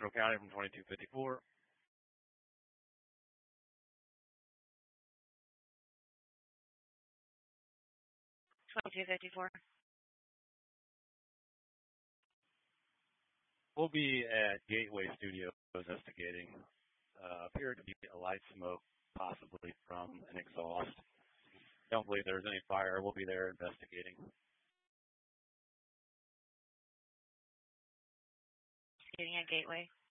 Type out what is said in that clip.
Central County from 2254. 2254. We'll be at Gateway Studios investigating. Appeared to be a light smoke, possibly from an exhaust. Don't believe there's any fire. We'll be there investigating. Getting at Gateway.